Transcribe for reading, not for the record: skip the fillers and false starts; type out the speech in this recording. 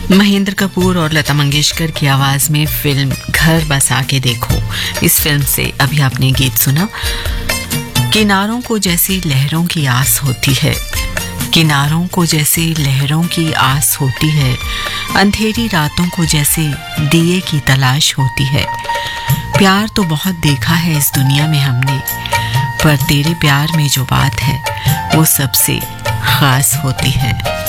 महेंद्र कपूर और लता मंगेशकर की आवाज में फिल्म घर बसा के देखो। इस फिल्म से अभी आपने गीत सुना। किनारों को जैसी लहरों की आस होती है, किनारों को जैसे लहरों की आस होती है, अंधेरी रातों को जैसे दिए की तलाश होती है। प्यार तो बहुत देखा है इस दुनिया में हमने, पर तेरे प्यार में जो बात है वो सबसे खास होती है।